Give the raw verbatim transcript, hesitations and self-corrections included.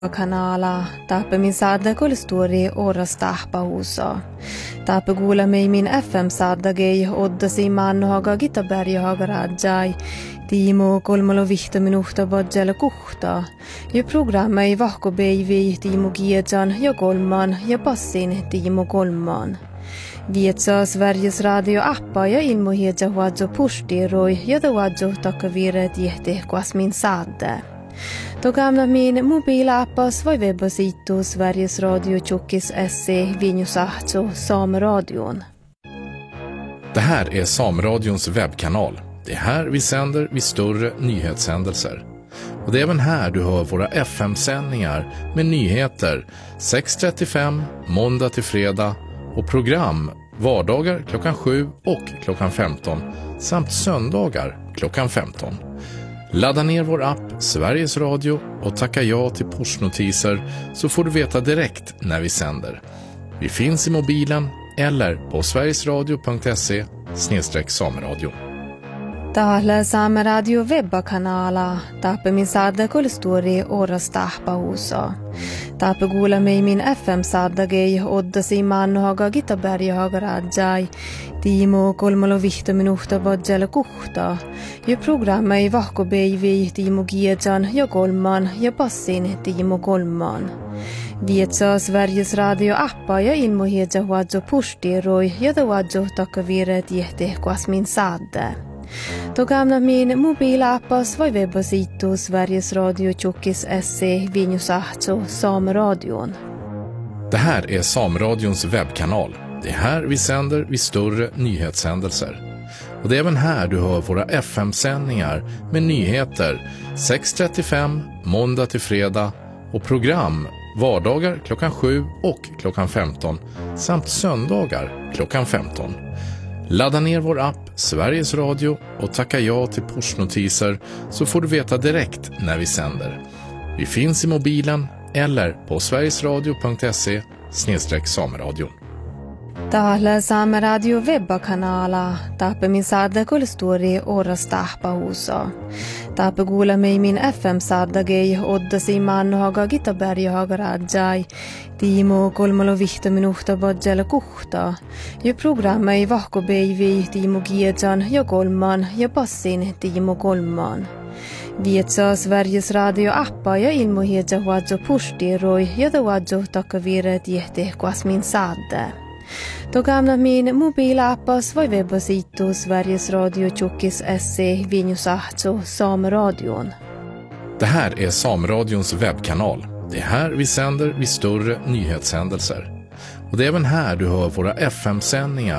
kanala tape min sadda kulstori oras tahpa husa. Tape gula mei min F M sadda gei oddasi mannohaga gitaberjahaga rajai. Tiimo kolmalo vihta minuhta badjala kuhta. Ja programma ei vahko beivi Tiimo Giedjan ja kolman ja passin Tiimo kolman. Vietsa Sveriges radio appa ja ilmohiedja huadjo pustiroi ja da huadjo takavire tiehti kuas min sadde. Då gamla min mobilappas var webbasitu Sveriges Radio Tjockis S C Vinjusahto Sameradion. Det här är Sameradions webbkanal. Det är här vi sänder vid större nyhetshändelser. Och det är även här du hör våra F M-sändningar med nyheter sex trettiofem måndag till fredag och program vardagar klockan sju och klockan femton samt söndagar klockan femton. Ladda ner vår app Sveriges Radio och tacka ja till pushnotiser så får du veta direkt när vi sänder. Vi finns i mobilen eller på sverigesradio punkt se snedstreck sameradio. Täällä Saameradio webbakanala tape min sadda kulstori oras tahpa husa. Tape gula mei min F M sadda gei oddasi mannohaga gitaberjahaga rajai. Tiimo kolmalo vihta minuhta badjala kuhta. Ja programma ei vahko beivi Tiimo Giedjan ja kolman ja passin Tiimo kolman. Vietsa Sveriges radio appa ja ilmohiedja huadjo pustiroi ja da huadjo takavire tiehti kuas min sadde. Då gamla min mobilappas var webbasitu Sveriges Radio Tjockis S C Vinjusahto Sameradion. Det här är Sameradions webbkanal. Det är här vi sänder vid större nyhetshändelser. Och det är även här du hör våra F M-sändningar med nyheter sex trettiofem måndag till fredag och program vardagar klockan sju och klockan femton samt söndagar klockan femton. Ladda ner vår app Sveriges Radio och tacka ja till pushnotiser så får du veta direkt när vi sänder. Vi finns i mobilen eller på sverigesradio punkt se snedstreck sameradio. Täällä Saameradio webbakanala tape min sadda kulstori oras tahpa husa. Tape gula mei min F M sadda gei oddasi mannohaga gitaberjahaga rajai. Tiimo kolmalo vihta minuhta badjala kuhta. Ja programma ei vahko beivi Tiimo Giedjan ja kolman ja passin Tiimo kolman. Vietsa Sveriges radio appa ja ilmohiedja huadjo pustiroi ja da huadjo takavire tiehti kuas min sadde. Då gamla min mobilappas var webbasitu Sveriges Radio Tjockis S C Vinjusahto Sameradion. Det här är Sameradions webbkanal. Det är här vi sänder vid större nyhetshändelser. Och det är även här du hör våra F M-sändningar